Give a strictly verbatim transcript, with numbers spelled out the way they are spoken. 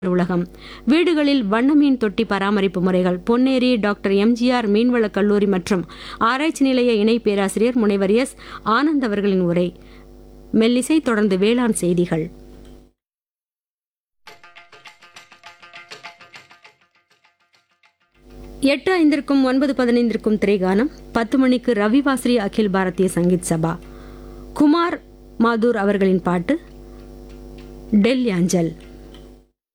உலகம் வீடுகளில் வண்ண மீன் தொட்டி பராமரிப்பு முறைகள் பொன்னேரி டாக்டர் எம்ஜிஆர் மீன்வள கல்லூரி மற்றும் ஆராய்ச்சி நிலைய இணை பேராசிரியர் முனைவர் எஸ் ஆனந்த் அவர்களின் உரை. மெல்லிசை தொடர்ந்து வேளாண் செய்திகள். எட்டு ஐந்திற்கும் ஒன்பது பதினைந்திற்கும் திரைகானம். பத்து மணிக்கு ரவிவாஸ்ரீ அகில் பாரதிய சங்கீத் சபா குமார் மாதூர் அவர்களின் பாட்டு டெல் யாஞ்சல்.